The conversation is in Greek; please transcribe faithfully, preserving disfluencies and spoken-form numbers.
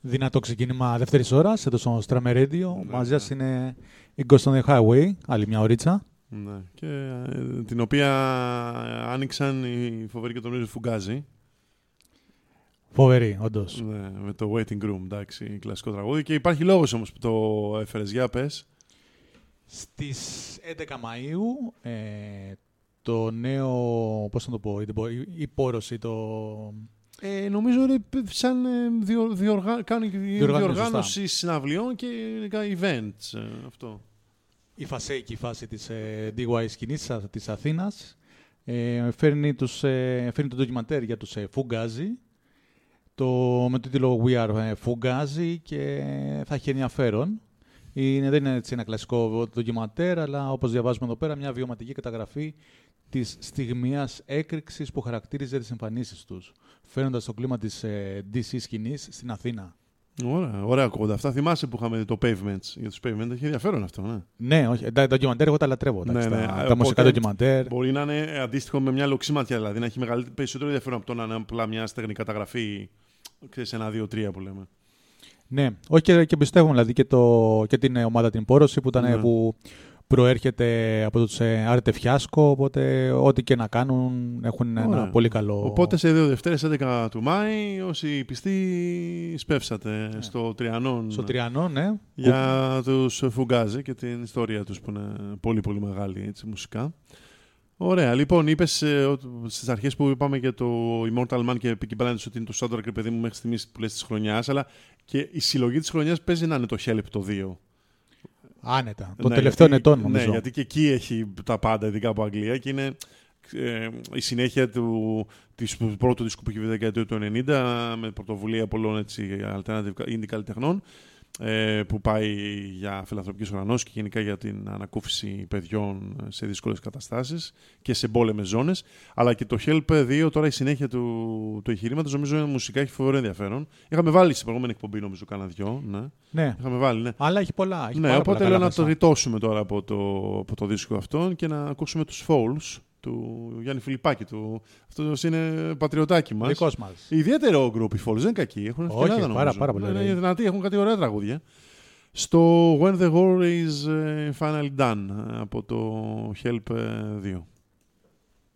Δυνατό ξεκίνημα δεύτερης ώρας, εδώ στο Strammer Radio. Ναι, μαζί σας ναι. είναι η Ghost on the Highway, άλλη μια ωρίτσα. Ναι, και ε, την οποία άνοιξαν οι φοβεροί και τον Ρίζο Φουγκάζη. Φοβερή, όντως. Ναι, με το Waiting Room, εντάξει, κλασικό τραγούδι. Και υπάρχει λόγος όμως που το έφερες, για πες. Στις έντεκα Μαΐου, ε, το νέο, πώς να το πω, η, η πόρωση, το... Ε, νομίζω ότι σαν διο, διοργα... κάνουν διοργάνωση συναυλιών και events ε, αυτό. Η φασέικη φάση της ε, ντι γουάι σκηνής της Αθήνας ε, φέρνει, τους, ε, φέρνει το ντοκιμαντέρ για τους ε, Fugazi το, με το τίτλο We Are Fugazi και θα έχει ενδιαφέρον. Είναι, δεν είναι έτσι ένα κλασικό ντοκιμαντέρ, αλλά όπως διαβάζουμε εδώ πέρα, μια βιωματική καταγραφή της στιγμιαίας έκρηξης που χαρακτήριζε τις εμφανίσεις τους, φέρνοντας το κλίμα της ε, ντι σι σκηνής στην Αθήνα. Ωραία, ωραία ακούγονται αυτά. Θυμάσαι που είχαμε δει το Pavements, για τους Pavements, έχει ενδιαφέρον αυτό, ναι. Ναι, όχι, τα ντοκιμαντέρ εγώ τα λατρεύω. Ναι, τα ναι, τα, τα μουσικά ντοκιμαντέρ. Μπορεί να είναι αντίστοιχο με μια λοξίματια, δηλαδή να έχει περισσότερο ενδιαφέρον από το να είναι απλά μια στεγνή καταγραφή, ξέρεις, ένα, δύο, τρία που λέμε. Ναι, όχι και, και πιστεύω δηλαδή και, το, και την ομάδα την Πόρωση που, ήταν, ναι. που προέρχεται από τους Άρτε Φιάσκο, οπότε ό,τι και να κάνουν έχουν Ωραία. ένα πολύ καλό... Οπότε σε δύο Δευτέρες έντεκα του Μάη, όσοι πιστοί σπεύσατε ναι. στο Τριανόν. Στο Τριανόν, ναι. Για τους Φουγκάζι και την ιστορία τους που είναι πολύ πολύ μεγάλη έτσι, μουσικά. Ωραία, λοιπόν, είπες ε, στις αρχές που είπαμε για το Immortal Man και Peaky Blinders ότι είναι το soundtrack, παιδί μου, μέχρι στιγμής που λες της χρονιάς, αλλά και η συλλογή της χρονιάς παίζει να είναι το Help το δύο. Άνετα. Των ναι, τελευταίων γιατί, ετών, νομίζω. Ναι, γιατί και εκεί έχει τα πάντα, ειδικά από Αγγλία, και είναι ε, η συνέχεια του της πρώτου δίσκου που έχει βγει δεκαετία του ενενήντα με πρωτοβουλία πολλών έτσι, alternative indie καλλιτεχνών, ε, που πάει για φιλανθρωπικές οργανώσεις και γενικά για την ανακούφιση παιδιών σε δύσκολες καταστάσεις και σε πόλεμες ζώνες. Αλλά και το Help δύο, τώρα η συνέχεια του, του εγχειρήματος, νομίζω μουσικά έχει φοβερό ενδιαφέρον. Είχαμε βάλει στην προηγούμενη εκπομπή, νομίζω, κάνα δυο. Ναι. Ναι. Είχαμε βάλει, ναι. Αλλά έχει πολλά. Έχει ναι, οπότε λέω να το ρητώσουμε τώρα από το, από το δίσκο αυτόν και να ακούσουμε τους Falls του Γιάννη Φιλιππάκη. Του. Αυτός είναι πατριωτάκι μας. Δικός μας. Ιδιαίτερο γκρουπ οι Falls, δεν είναι κακοί. Έχουν Όχι, πάρα, πάρα, πάρα πολύ. Είναι δυνατοί, έχουν κάτι ωραία τραγούδια. Στο When the War is Finally Done από το Help δύο.